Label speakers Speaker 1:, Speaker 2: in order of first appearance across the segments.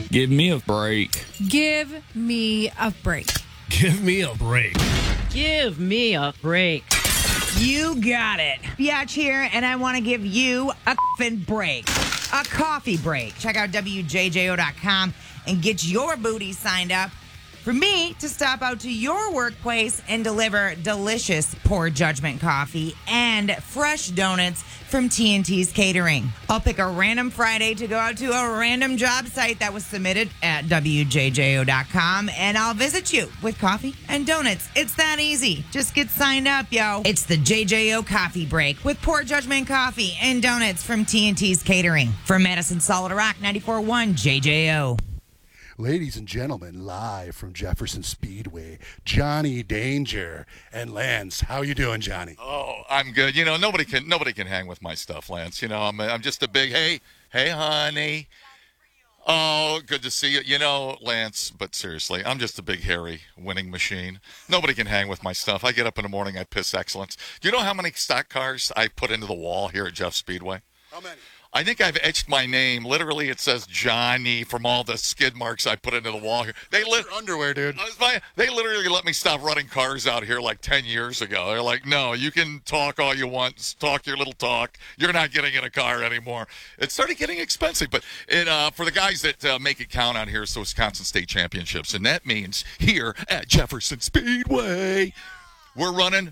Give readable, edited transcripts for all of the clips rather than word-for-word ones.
Speaker 1: Give me a break.
Speaker 2: Give me a break.
Speaker 3: Give me a break.
Speaker 4: Give me a break.
Speaker 5: You got it. Biatch here, and I want to give you a f***ing break. A coffee break. Check out WJJO.com and get your booty signed up for me to stop out to your workplace and deliver delicious Poor Judgment coffee and fresh donuts from TNT's Catering. I'll pick a random Friday to go out to a random job site that was submitted at WJJO.com, and I'll visit you with coffee and donuts. It's that easy. Just get signed up, yo. It's the JJO Coffee Break with Poor Judgment coffee and donuts from TNT's Catering. From Madison Solid Rock, 94.1 JJO.
Speaker 6: Ladies and gentlemen, live from Jefferson Speedway, Johnny Danger and Lance. How you doing, Johnny?
Speaker 7: Oh, I'm good. You know, nobody can hang with my stuff, Lance. You know, I'm just a big hey, honey. Oh, good to see you. You know, Lance, but seriously, I'm just a big, hairy winning machine. Nobody can hang with my stuff. I get up in the morning, I piss excellence. Do you know how many stock cars I put into the wall here at Jeff Speedway?
Speaker 6: How many?
Speaker 7: I think I've etched my name. Literally, it says Johnny from all the skid marks I put into the wall here.
Speaker 6: Your underwear, dude.
Speaker 7: They literally let me stop running cars out here like 10 years ago. They're like, no, you can talk all you want. Talk your little talk. You're not getting in a car anymore. It started getting expensive. But for the guys that make it count out here, it's the Wisconsin State Championships. And that means here at Jefferson Speedway, we're running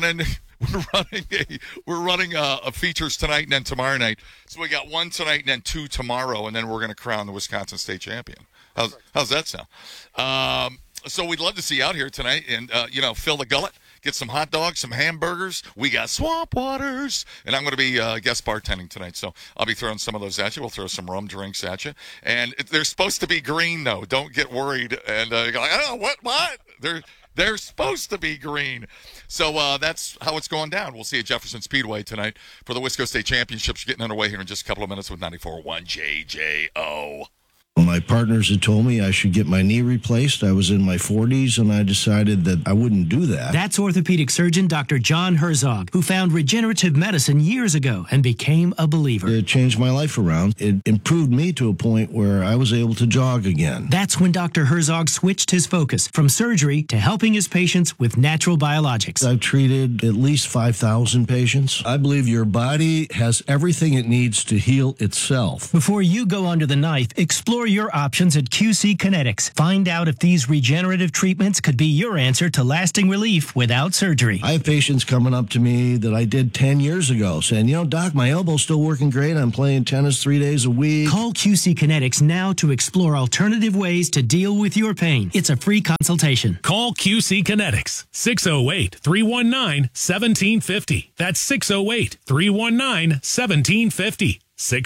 Speaker 7: features tonight and then tomorrow night. So we got one tonight and then two tomorrow, and then we're going to crown the Wisconsin State champion. How's that sound? So we'd love to see you out here tonight and, fill the gullet, get some hot dogs, some hamburgers. We got swamp waters, and I'm going to be guest bartending tonight, so I'll be throwing some of those at you. We'll throw some rum drinks at you. And they're supposed to be green, though. Don't get worried. And you're like, oh, what? They're supposed to be green. So that's how it's going down. We'll see you at Jefferson Speedway tonight for the Wisco State Championships getting underway here in just a couple of minutes with 94.1 JJO.
Speaker 8: My partners had told me I should get my knee replaced. I was in my 40s, and I decided that I wouldn't do that.
Speaker 9: That's orthopedic surgeon Dr. John Herzog, who found regenerative medicine years ago and became a believer.
Speaker 8: It changed my life around. It improved me to a point where I was able to jog again.
Speaker 9: That's when Dr. Herzog switched his focus from surgery to helping his patients with natural biologics.
Speaker 8: I've treated at least 5,000 patients. I believe your body has everything it needs to heal itself.
Speaker 9: Before you go under the knife, explore your options at QC Kinetics. Find out if these regenerative treatments could be your answer to lasting relief without surgery.
Speaker 8: I have patients coming up to me that I did 10 years ago saying, Doc, my elbow's still working great. I'm playing tennis 3 days a week.
Speaker 9: Call QC Kinetics now to explore alternative ways to deal with your pain. It's a free consultation.
Speaker 3: Call QC Kinetics, 608-319-1750. That's 608-319-1750.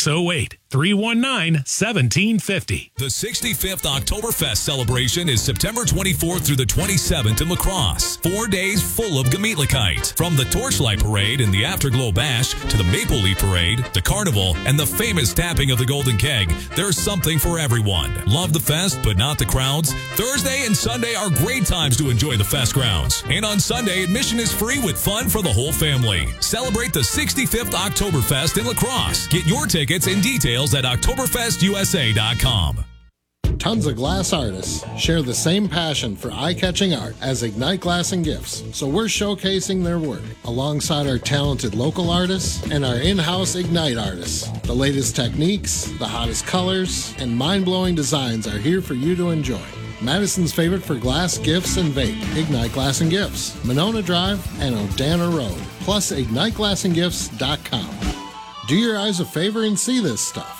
Speaker 3: 608-319-1750.
Speaker 10: The 65th Oktoberfest celebration is September 24th through the 27th in La Crosse. 4 days full of Gemütlichkeit. From the Torchlight Parade and the Afterglow Bash to the Maple Leaf Parade, the Carnival, and the famous tapping of the Golden Keg, there's something for everyone. Love the fest, but not the crowds? Thursday and Sunday are great times to enjoy the fest grounds. And on Sunday, admission is free with fun for the whole family. Celebrate the 65th Oktoberfest in La Crosse. Get your tickets and details at OktoberfestUSA.com.
Speaker 11: Tons of glass artists share the same passion for eye-catching art as Ignite Glass and Gifts, so we're showcasing their work alongside our talented local artists and our in-house Ignite artists. The latest techniques, the hottest colors, and mind-blowing designs are here for you to enjoy. Madison's favorite for glass, gifts, and vape, Ignite Glass and Gifts, Monona Drive and Odana Road, plus IgniteGlassandGifts.com. Do your eyes a favor and see this stuff.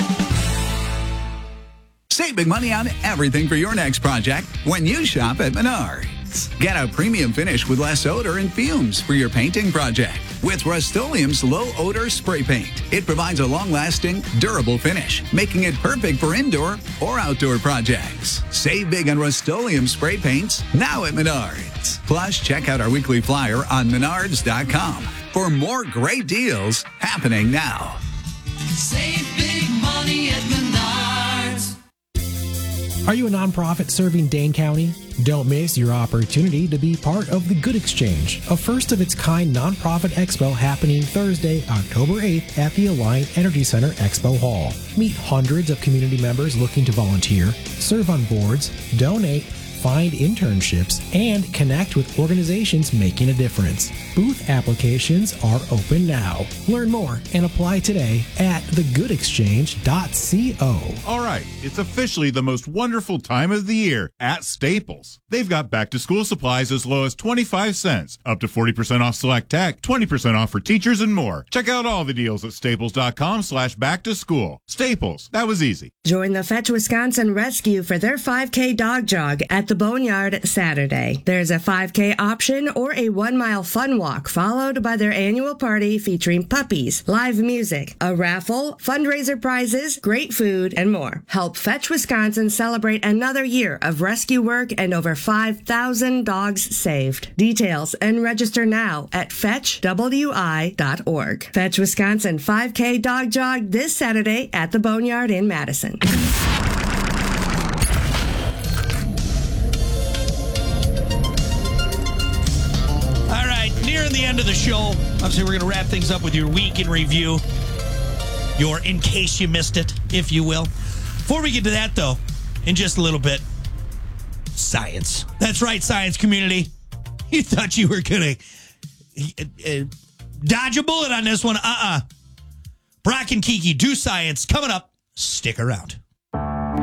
Speaker 12: Save big money on everything for your next project when you shop at Menards. Get a premium finish with less odor and fumes for your painting project with Rust-Oleum's low-odor spray paint. It provides a long-lasting, durable finish, making it perfect for indoor or outdoor projects. Save big on Rust-Oleum spray paints now at Menards. Plus, check out our weekly flyer on Menards.com for more great deals happening now.
Speaker 13: Save big money at Menards.
Speaker 1: Are you a nonprofit serving Dane County? Don't miss your opportunity to be part of the Good Exchange, a first-of-its-kind nonprofit expo happening Thursday, October 8th at the Alliant Energy Center Expo Hall. Meet hundreds of community members looking to volunteer, serve on boards, donate, find internships, and connect with organizations making a difference. Booth applications are open now. Learn more and apply today at thegoodexchange.co.
Speaker 13: All right, it's officially the most wonderful time of the year at Staples. They've got back-to-school supplies as low as 25 cents, up to 40% off select tech, 20% off for teachers, and more. Check out all the deals at staples.com/back-to-school. Staples, that was easy.
Speaker 14: Join the Fetch Wisconsin Rescue for their 5K dog jog at the Boneyard Saturday. There's a 5K option or a 1-mile fun walk, followed by their annual party featuring puppies, live music, a raffle, fundraiser prizes, great food, and more. Help Fetch Wisconsin celebrate another year of rescue work and over 5,000 dogs saved. Details and register now at fetchwi.org. Fetch Wisconsin 5K dog jog this Saturday at the Boneyard in Madison.
Speaker 15: Nearing the end of the show, obviously we're going to wrap things up with your week in review, your in case you missed it, if you will. Before we get to that, though, in just a little bit, science. That's right, science community. You thought you were going to dodge a bullet on this one. Brock and Kiki do science coming up. Stick around.